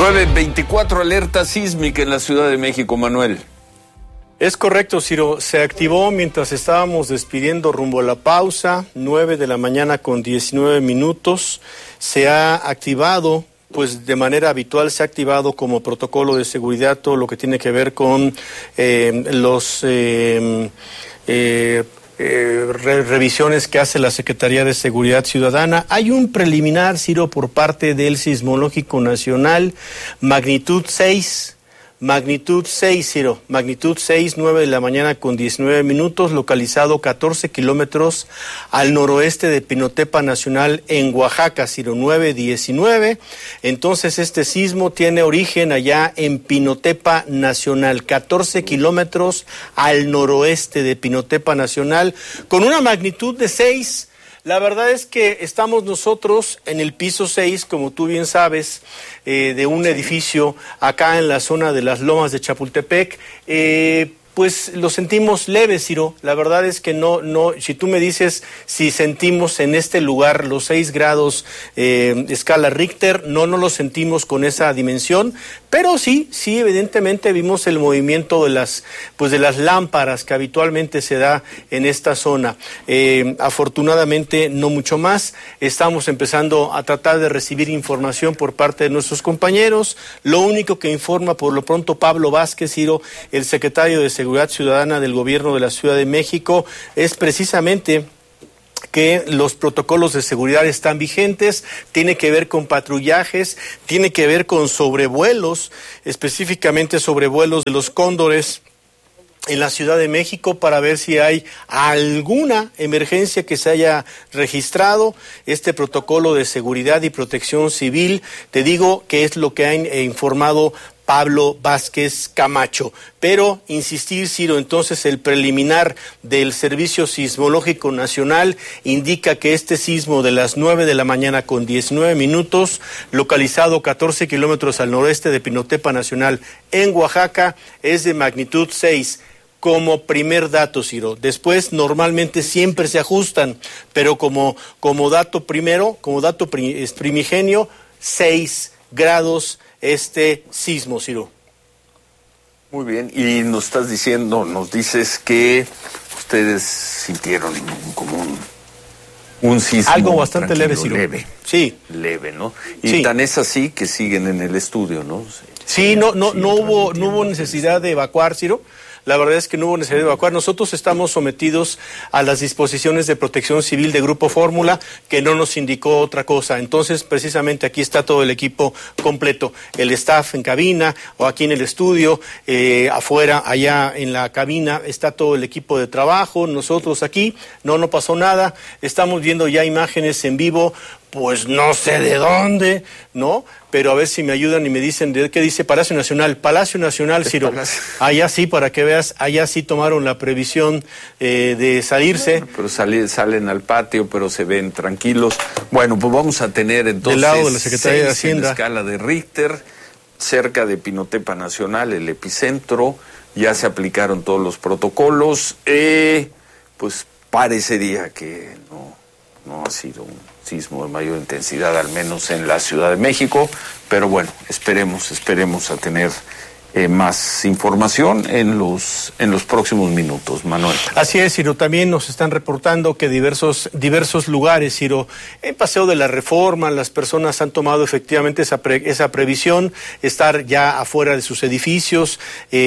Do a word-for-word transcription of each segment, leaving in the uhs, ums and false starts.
nueve veinticuatro, alerta sísmica en la Ciudad de México, Manuel. Es correcto, Ciro. Se activó mientras estábamos despidiendo rumbo a la pausa, nueve de la mañana con diecinueve minutos. Se ha activado, pues de manera habitual se ha activado como protocolo de seguridad todo lo que tiene que ver con eh, los... Eh, eh, Eh, re revisiones que hace la Secretaría de Seguridad Ciudadana. Hay un preliminar, Ciro, por parte del Sismológico Nacional, magnitud seis, magnitud seis, Ciro, magnitud seis, nueve de la mañana con diecinueve minutos, localizado catorce kilómetros al noroeste de Pinotepa Nacional en Oaxaca, Ciro, nueve diecinueve. Entonces este sismo tiene origen allá en Pinotepa Nacional, catorce kilómetros al noroeste de Pinotepa Nacional, con una magnitud de seis. La verdad es que estamos nosotros en el piso seis, como tú bien sabes, eh, de un edificio acá en la zona de las Lomas de Chapultepec. Eh, pues lo sentimos leve, Ciro. La verdad es que no, no, si tú me dices si sentimos en este lugar los seis grados eh, escala Richter, no, no lo sentimos con esa dimensión, pero sí, sí, evidentemente vimos el movimiento de las, pues de las lámparas que habitualmente se da en esta zona. Eh, afortunadamente no mucho más. Estamos empezando a tratar de recibir información por parte de nuestros compañeros. Lo único que informa por lo pronto Pablo Vázquez, Ciro, el secretario de Seguridad Ciudadana del Gobierno de la Ciudad de México, es precisamente que los protocolos de seguridad están vigentes, tiene que ver con patrullajes, tiene que ver con sobrevuelos, específicamente sobrevuelos de los cóndores en la Ciudad de México para ver si hay alguna emergencia que se haya registrado. Este protocolo de seguridad y protección civil, te digo que es lo que ha informado Pablo Vázquez Camacho. Pero, insistir, Ciro, entonces el preliminar del Servicio Sismológico Nacional indica que este sismo de las nueve de la mañana con diecinueve minutos, localizado catorce kilómetros al noreste de Pinotepa Nacional en Oaxaca, es de magnitud seis. Como primer dato, Ciro. Después normalmente siempre se ajustan, pero como, como dato primero, como dato primigenio, seis grados este sismo, Ciro. Muy bien, y nos estás diciendo, nos dices que ustedes sintieron como un, un sismo algo bastante leve, Ciro. Leve. Sí. Leve, ¿no? Y sí. Tan es así que siguen en el estudio, ¿no? Sí, no, no, no hubo, no hubo necesidad de evacuar, Ciro. La verdad es que no hubo necesidad de evacuar. Nosotros estamos sometidos a las disposiciones de protección civil de Grupo Fórmula, que no nos indicó otra cosa. Entonces, precisamente aquí está todo el equipo completo. El staff en cabina o aquí en el estudio, eh, afuera, allá en la cabina, está todo el equipo de trabajo. Nosotros aquí, no, no pasó nada. Estamos viendo ya imágenes en vivo, pues no sé de dónde, ¿no? Pero a ver si me ayudan y me dicen de qué dice Palacio Nacional. Palacio Nacional, Ciro. Allá sí, para que veas, allá sí tomaron la previsión eh, de salirse. Bueno, pero sali, salen al patio, pero se ven tranquilos. Bueno, pues vamos a tener entonces del lado de la Secretaría de Hacienda, en escala de Richter, cerca de Pinotepa Nacional, el epicentro. Ya se aplicaron todos los protocolos. Eh, pues parecería que no, no ha sido un sismo de mayor intensidad, al menos en la Ciudad de México, pero bueno, esperemos, esperemos a tener eh, más información en los en los próximos minutos, Manuel. Así es, Ciro, también nos están reportando que diversos diversos lugares, Ciro, en Paseo de la Reforma, las personas han tomado efectivamente esa pre, esa previsión, estar ya afuera de sus edificios,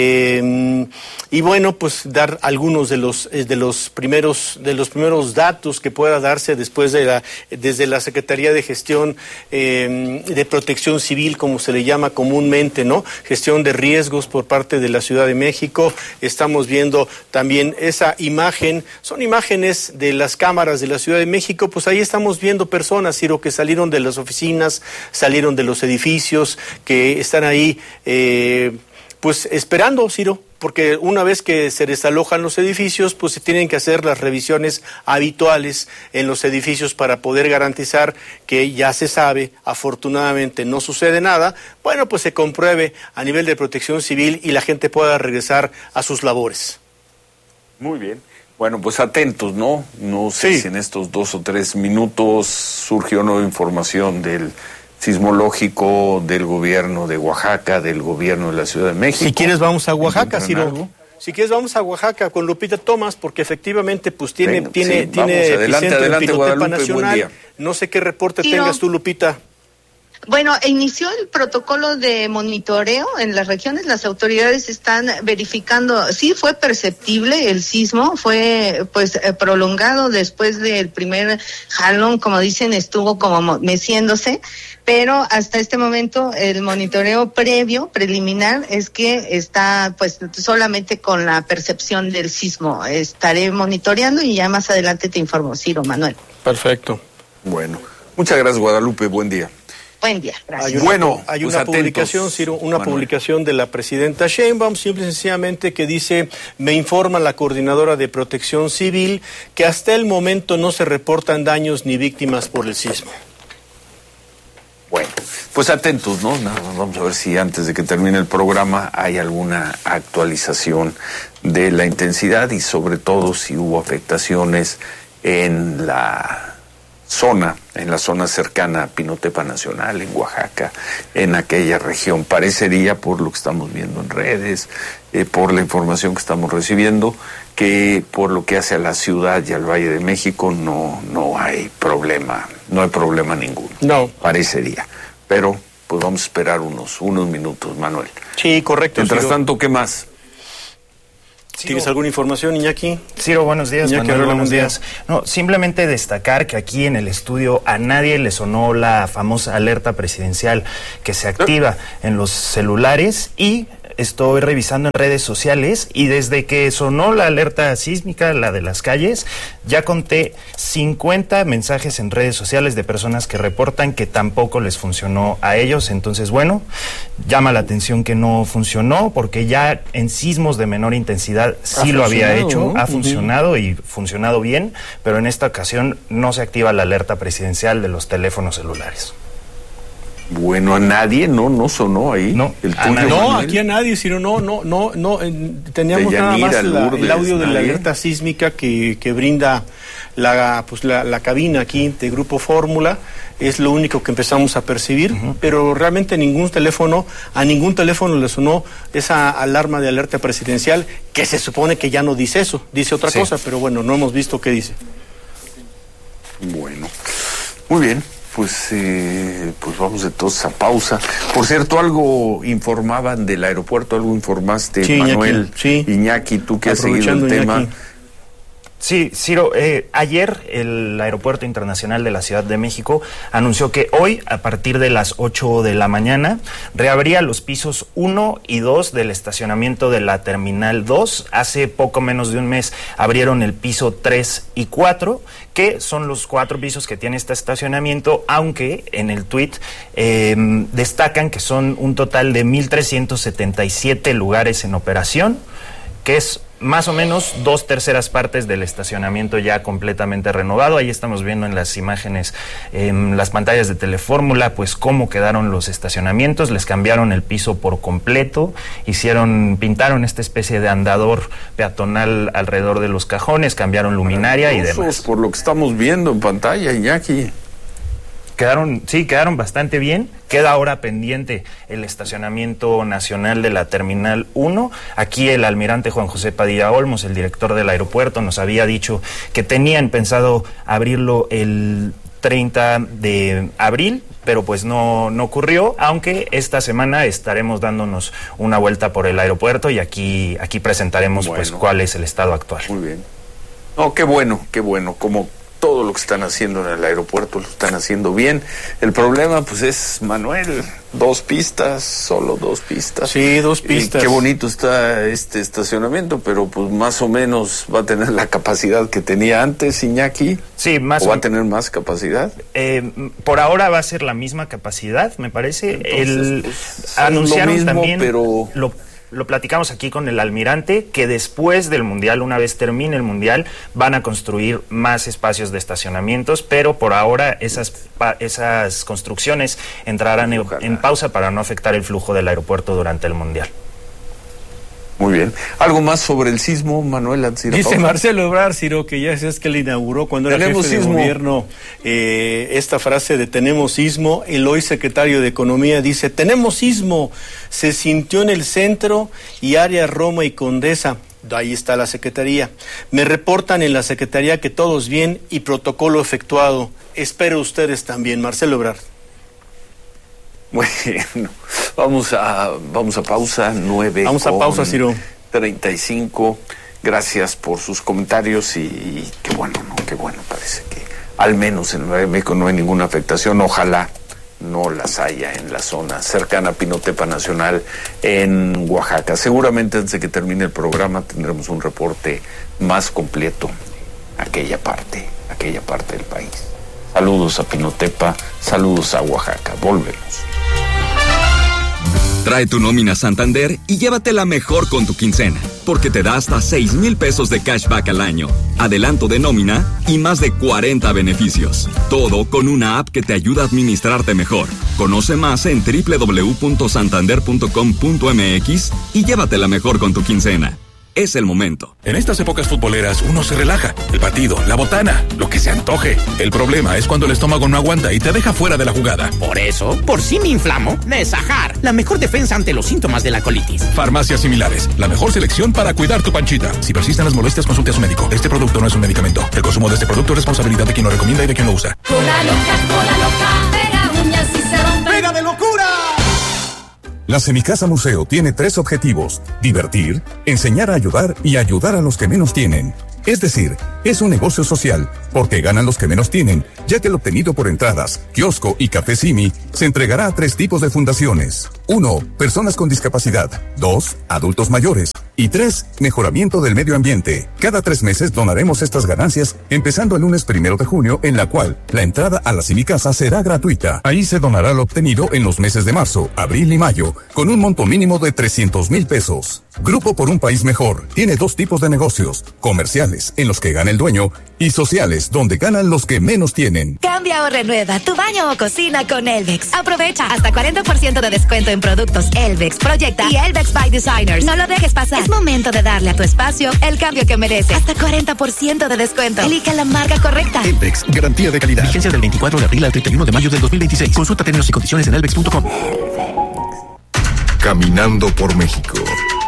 eh, y bueno, pues dar algunos de los de los primeros de los primeros datos que pueda darse después de la desde la Secretaría de Gestión eh, de Protección Civil, como se le llama comúnmente, ¿no? Gestión de riesgos por parte de la Ciudad de México. Estamos viendo también esa imagen, son imágenes de las cámaras de la Ciudad de México, pues ahí estamos viendo personas, Ciro, que salieron de las oficinas, salieron de los edificios, que están ahí, eh, pues esperando, Ciro, porque una vez que se desalojan los edificios, pues se tienen que hacer las revisiones habituales en los edificios para poder garantizar que ya se sabe, afortunadamente no sucede nada, bueno, pues se compruebe a nivel de protección civil y la gente pueda regresar a sus labores. Muy bien. Bueno, pues atentos, ¿no? No sé sí. si en estos dos o tres minutos surgió nueva información del sismológico del gobierno de Oaxaca, del gobierno de la Ciudad de México. Si quieres vamos a Oaxaca, Ciro. Si quieres vamos a Oaxaca con Lupita Thomas, porque efectivamente pues tiene Venga, tiene sí, tiene vamos, adelante, epicentro adelante, en Pinotepa Guadalupe, Nacional. buen día. No sé qué reporte Ciro. tengas tú, Lupita. Bueno, inició el protocolo de monitoreo en las regiones. Las autoridades están verificando. Sí, fue perceptible el sismo, fue pues eh, prolongado después del primer jalón, como dicen, estuvo como meciéndose, pero hasta este momento el monitoreo previo, preliminar, es que está pues solamente con la percepción del sismo. Estaré monitoreando y ya más adelante te informo, Ciro, Manuel. Perfecto. Bueno, muchas gracias, Guadalupe, buen día. Buen día, gracias. Hay una, bueno, hay pues una atentos, publicación, Ciro, una Manuel. publicación de la presidenta Sheinbaum, simple y sencillamente, que dice: me informa la coordinadora de Protección Civil que hasta el momento no se reportan daños ni víctimas por el sismo. Bueno, pues atentos, ¿no? Nada más vamos a ver si antes de que termine el programa hay alguna actualización de la intensidad y sobre todo si hubo afectaciones en la zona, en la zona cercana a Pinotepa Nacional, en Oaxaca, en aquella región. Parecería, por lo que estamos viendo en redes, eh, por la información que estamos recibiendo, que por lo que hace a la ciudad y al Valle de México no, no hay problema, no hay problema ninguno. No. Parecería. Pero, pues vamos a esperar unos, unos minutos, Manuel. Sí, correcto. Mientras Ciro. tanto, ¿qué más? ¿Tienes Ciro, alguna información, Iñaki? Ciro, buenos días. Iñaki, Manuel, hola, buenos buen día. días. No, simplemente destacar que aquí en el estudio a nadie le sonó la famosa alerta presidencial que se activa en los celulares, y estoy revisando en redes sociales y desde que sonó la alerta sísmica, la de las calles, ya conté cincuenta mensajes en redes sociales de personas que reportan que tampoco les funcionó a ellos. Entonces, bueno, llama la atención que no funcionó, porque ya en sismos de menor intensidad sí lo había hecho, ¿no? ha funcionado y funcionado bien, pero en esta ocasión no se activa la alerta presidencial de los teléfonos celulares. Bueno, a nadie, no, no sonó ahí. No, el a tuyo, nadie. No, Manuel. aquí a nadie, Ciro, no, no, no, no, eh, teníamos De nada Yanira, más la- Lourdes, el audio de la nadie. alerta sísmica que, que brinda la, pues la, la cabina aquí de Grupo Fórmula, es lo único que empezamos a percibir, uh-huh. pero realmente ningún teléfono, a ningún teléfono le sonó esa alarma de alerta presidencial, que se supone que ya no dice eso, dice otra Sí. cosa, pero bueno, no hemos visto qué dice. Bueno, muy bien. Pues, eh, pues vamos entonces a pausa. Por cierto, algo informaban del aeropuerto, algo informaste, Sí, Manuel, Iñaki, sí. Iñaki, tú que has seguido el Aprovechando, tema. Iñaki. Sí, Ciro, eh, ayer el Aeropuerto Internacional de la Ciudad de México anunció que hoy, a partir de las ocho de la mañana, reabría los pisos uno y dos del estacionamiento de la Terminal dos. Hace poco menos de un mes abrieron el piso tres y cuatro, que son los cuatro pisos que tiene este estacionamiento, aunque en el tuit eh, destacan que son un total de mil trescientos setenta y siete lugares en operación, que es más o menos dos terceras partes del estacionamiento ya completamente renovado. Ahí estamos viendo en las imágenes, en las pantallas de Telefórmula, pues cómo quedaron los estacionamientos. Les cambiaron el piso por completo, hicieron, pintaron esta especie de andador peatonal alrededor de los cajones, cambiaron luminaria y demás. Por lo que estamos viendo en pantalla, Iñaki. Quedaron, sí, quedaron bastante bien. Queda ahora pendiente el estacionamiento nacional de la Terminal uno. Aquí el almirante Juan José Padilla Olmos, el director del aeropuerto, nos había dicho que tenían pensado abrirlo el treinta de abril, pero pues no, no ocurrió, aunque esta semana estaremos dándonos una vuelta por el aeropuerto y aquí, aquí presentaremos Bueno. pues cuál es el estado actual. Muy bien. No, qué bueno, qué bueno. Como todo lo que están haciendo en el aeropuerto lo están haciendo bien. El problema, pues, es, Manuel, dos pistas, solo dos pistas. Sí, dos Y pistas. qué bonito está este estacionamiento, pero pues más o menos va a tener la capacidad que tenía antes, Iñaki. Sí, más ¿O o va a tener más capacidad? Eh, por ahora va a ser la misma capacidad, me parece. Entonces, el, pues, anunciaron es lo mismo, también, pero... lo, lo platicamos aquí con el almirante, que después del Mundial, una vez termine el Mundial, van a construir más espacios de estacionamientos, pero por ahora esas, pa, esas construcciones entrarán en, en pausa para no afectar el flujo del aeropuerto durante el Mundial. Muy bien. ¿Algo más sobre el sismo, Manuel Ancira? Dice Marcelo Ebrard, Ciro, que ya es que le inauguró cuando era jefe de gobierno eh, esta frase de tenemos sismo. El hoy secretario de Economía dice, tenemos sismo, se sintió en el centro y área Roma y Condesa. Ahí está la Secretaría. Me reportan en la Secretaría que todos bien y protocolo efectuado. Espero ustedes también, Marcelo Ebrard. Bueno, vamos a vamos a pausa, nueve. Vamos a pausa, Ciro. treinta y cinco. Gracias por sus comentarios y, y qué bueno, ¿no? Qué bueno, parece que al menos en Nueva México no hay ninguna afectación. Ojalá no las haya en la zona cercana a Pinotepa Nacional en Oaxaca. Seguramente antes de que termine el programa tendremos un reporte más completo aquella parte, aquella parte del país. Saludos a Pinotepa, saludos a Oaxaca. Volvemos. Trae tu nómina Santander y llévatela mejor con tu quincena, porque te da hasta seis mil pesos de cashback al año, adelanto de nómina y más de cuarenta beneficios. Todo con una app que te ayuda a administrarte mejor. Conoce más en doble u doble u doble u punto santander punto com punto m x y llévatela mejor con tu quincena. Es el momento. En estas épocas futboleras uno se relaja. El partido, la botana, lo que se antoje. El problema es cuando el estómago no aguanta y te deja fuera de la jugada. Por eso, por si me inflamo, Nesajar, la mejor defensa ante los síntomas de la colitis. Farmacias similares, la mejor selección para cuidar tu panchita. Si persisten las molestias, consulte a su médico. Este producto no es un medicamento. El consumo de este producto es responsabilidad de quien lo recomienda y de quien lo usa. Cola loca, cola loca, pega uñas y se rompe. ¡Pega de locura! La Semicasa Museo tiene tres objetivos: divertir, enseñar a ayudar y ayudar a los que menos tienen. Es decir, es un negocio social, porque ganan los que menos tienen, ya que el obtenido por entradas, kiosco y café Simi se entregará a tres tipos de fundaciones. Uno, personas con discapacidad. Dos, adultos mayores. Y tres, mejoramiento del medio ambiente. Cada tres meses donaremos estas ganancias, empezando el lunes primero de junio, en la cual la entrada a la Semicasa será gratuita. Ahí se donará lo obtenido en los meses de marzo, abril y mayo, con un monto mínimo de trescientos mil pesos. Grupo por un País Mejor tiene dos tipos de negocios: comerciales, en los que gana el dueño, y sociales, donde ganan los que menos tienen. Cambia o renueva tu baño o cocina con Elvex. Aprovecha hasta cuarenta por ciento de descuento en productos Elvex, Proyecta y Elvex by Designers. No lo dejes pasar. Es momento de darle a tu espacio el cambio que merece. Hasta cuarenta por ciento de descuento. Elige la marca correcta. Elvex, garantía de calidad. Vigencia del veinticuatro de abril al treinta y uno de mayo del dos mil veintiséis. Consulta términos y condiciones en elvex punto com. Caminando por México.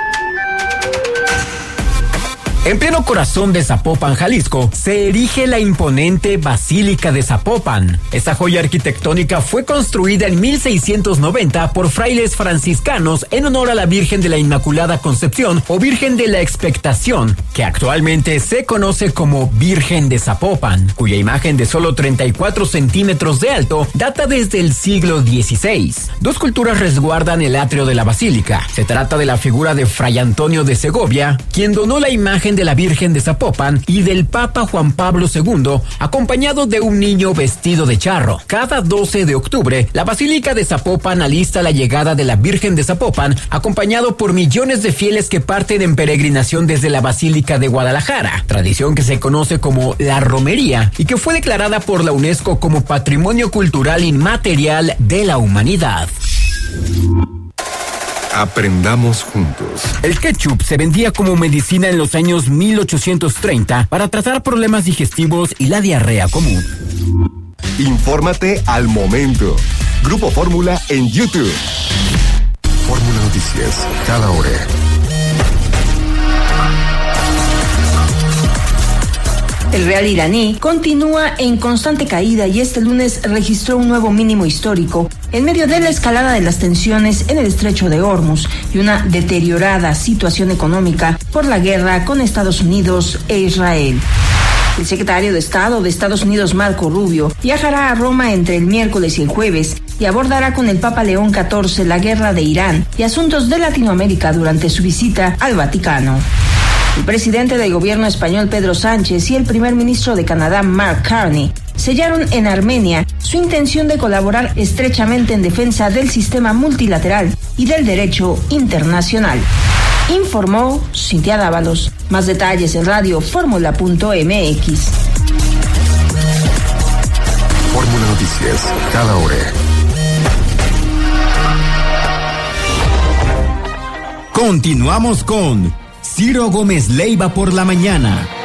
En pleno corazón de Zapopan, Jalisco, se erige la imponente Basílica de Zapopan. Esta joya arquitectónica fue construida en mil seiscientos noventa por frailes franciscanos en honor a la Virgen de la Inmaculada Concepción o Virgen de la Expectación, que actualmente se conoce como Virgen de Zapopan, cuya imagen de solo treinta y cuatro centímetros de alto data desde el siglo dieciséis. Dos culturas resguardan el atrio de la basílica. Se trata de la figura de Fray Antonio de Segovia, quien donó la imagen de la Virgen de Zapopan, y del Papa Juan Pablo segundo, acompañado de un niño vestido de charro. Cada doce de octubre, la Basílica de Zapopan alista la llegada de la Virgen de Zapopan, acompañado por millones de fieles que parten en peregrinación desde la Basílica de Guadalajara, tradición que se conoce como la romería y que fue declarada por la UNESCO como Patrimonio Cultural Inmaterial de la Humanidad. Aprendamos juntos. El ketchup se vendía como medicina en los años mil ochocientos treinta para tratar problemas digestivos y la diarrea común. Infórmate al momento. Grupo Fórmula en YouTube. Fórmula Noticias, cada hora. El real iraní continúa en constante caída y este lunes registró un nuevo mínimo histórico en medio de la escalada de las tensiones en el estrecho de Hormuz y una deteriorada situación económica por la guerra con Estados Unidos e Israel. El secretario de Estado de Estados Unidos, Marco Rubio, viajará a Roma entre el miércoles y el jueves y abordará con el Papa León catorce la guerra de Irán y asuntos de Latinoamérica durante su visita al Vaticano. El presidente del gobierno español, Pedro Sánchez, y el primer ministro de Canadá, Mark Carney, sellaron en Armenia su intención de colaborar estrechamente en defensa del sistema multilateral y del derecho internacional. Informó Cintia Dávalos. Más detalles en radio fórmula punto m x. Fórmula Noticias, cada hora. Continuamos con Ciro Gómez Leiva por la mañana.